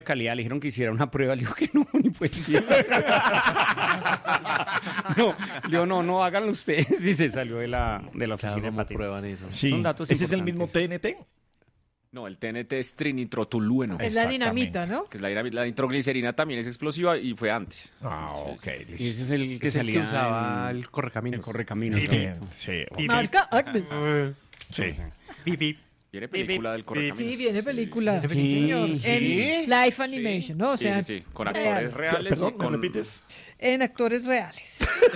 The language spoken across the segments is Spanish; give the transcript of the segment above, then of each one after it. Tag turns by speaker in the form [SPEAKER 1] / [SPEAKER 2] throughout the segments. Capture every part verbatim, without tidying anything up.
[SPEAKER 1] calidad, le dijeron que hiciera una prueba, le dijo que no, ni poesía. No, le digo, no, no, háganlo ustedes. Y se salió de la, de la oficina
[SPEAKER 2] Claro,
[SPEAKER 1] de patentes.
[SPEAKER 2] prueban eso.
[SPEAKER 3] Sí.
[SPEAKER 1] Son datos
[SPEAKER 3] ¿Ese es el mismo
[SPEAKER 1] importantes.
[SPEAKER 3] T N T?
[SPEAKER 4] No, el T N T es trinitrotolueno.
[SPEAKER 5] Es la dinamita, ¿no?
[SPEAKER 4] Que es la, la nitroglicerina también es explosiva y fue antes.
[SPEAKER 3] Ah, ok,
[SPEAKER 1] Y
[SPEAKER 3] listo.
[SPEAKER 1] ese es el que
[SPEAKER 2] Es el
[SPEAKER 1] salía
[SPEAKER 2] que usaba
[SPEAKER 1] en-
[SPEAKER 2] el correcaminos.
[SPEAKER 1] el correcaminos.
[SPEAKER 3] Bien,
[SPEAKER 1] correcto.
[SPEAKER 3] sí,
[SPEAKER 5] Marca Acme.
[SPEAKER 3] sí.
[SPEAKER 4] Viene película del correcaminos.
[SPEAKER 5] Sí, viene película. Sí,
[SPEAKER 1] Sí,
[SPEAKER 5] señor.
[SPEAKER 1] sí.
[SPEAKER 5] En live animation, ¿no? O
[SPEAKER 4] Sí,
[SPEAKER 5] sea,
[SPEAKER 4] sí, sí, con actores reales.
[SPEAKER 3] Perdón,
[SPEAKER 4] y
[SPEAKER 3] ¿me
[SPEAKER 4] con
[SPEAKER 3] repites?
[SPEAKER 5] en actores reales.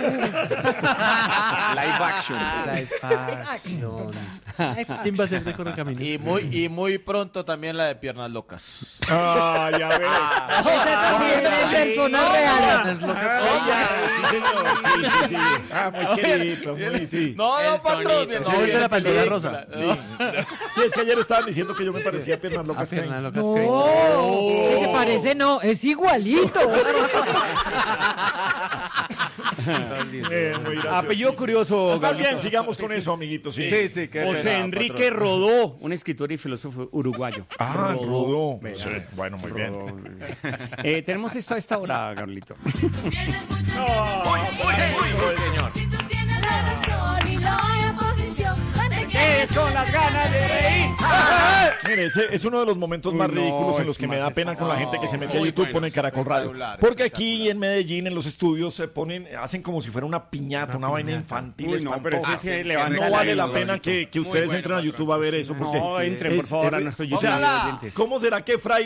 [SPEAKER 4] live action.
[SPEAKER 2] Live action. ¿Quién va a ser de correcaminos?
[SPEAKER 6] Y muy, y muy pronto también la de Piernas Locas.
[SPEAKER 3] Ah, ya ves.
[SPEAKER 5] Esa también es personas reales.
[SPEAKER 3] Sí, señor. Sí, sí, sí. Ah, muy querido, muy, sí.
[SPEAKER 6] No, no, patrón.
[SPEAKER 2] Sí, es de la pantalla rosa.
[SPEAKER 3] Sí. Sí, es que ayer estaban diciendo que yo me parecía a Piernas
[SPEAKER 2] A
[SPEAKER 3] Locas.
[SPEAKER 2] Fernanda
[SPEAKER 3] Caín.
[SPEAKER 2] Locas
[SPEAKER 5] No,
[SPEAKER 2] Crane.
[SPEAKER 5] que se parece, no, es igualito.
[SPEAKER 3] Eh, muy gracioso.
[SPEAKER 1] Apellido curioso,
[SPEAKER 3] Más bien,
[SPEAKER 1] Gabriel.
[SPEAKER 3] sigamos con eso, amiguitos. Sí,
[SPEAKER 2] Sí, sí, qué
[SPEAKER 1] José
[SPEAKER 2] pena,
[SPEAKER 1] Enrique
[SPEAKER 2] patrón.
[SPEAKER 1] Rodó, un escritor y filósofo uruguayo.
[SPEAKER 3] Ah, Rodó.
[SPEAKER 1] Vea.
[SPEAKER 3] Sí, bueno, muy bien.
[SPEAKER 1] Rodó. Eh, tenemos esto a esta hora, Gabrielito.
[SPEAKER 7] Si tú tienes la razón y no hay oposición, ¿de qué
[SPEAKER 1] son las ganas de reír?
[SPEAKER 3] Mire, ese es uno de los momentos más
[SPEAKER 1] Uy, no,
[SPEAKER 3] ridículos en los
[SPEAKER 1] es
[SPEAKER 3] que me da
[SPEAKER 1] más
[SPEAKER 3] pena con la gente que se mete a
[SPEAKER 6] Muy
[SPEAKER 3] YouTube,
[SPEAKER 6] bueno,
[SPEAKER 3] pone Caracol Radio.
[SPEAKER 6] espectacular,
[SPEAKER 3] Porque aquí en Medellín, en los estudios, se ponen, hacen como si fuera una piñata, una, vaina infantil
[SPEAKER 1] Uy, no, pero
[SPEAKER 3] espantosa.
[SPEAKER 1] ese sí levanta
[SPEAKER 3] No
[SPEAKER 1] la
[SPEAKER 3] vale la
[SPEAKER 1] ayuda.
[SPEAKER 3] pena que, que ustedes
[SPEAKER 6] bueno,
[SPEAKER 3] entren a
[SPEAKER 6] patrón.
[SPEAKER 3] YouTube a ver eso. Porque
[SPEAKER 1] No, entren, por
[SPEAKER 3] es-
[SPEAKER 1] favor, a
[SPEAKER 3] es-
[SPEAKER 1] nuestro
[SPEAKER 3] o sea,
[SPEAKER 1] YouTube. oyentes.
[SPEAKER 3] ¿cómo será que Fray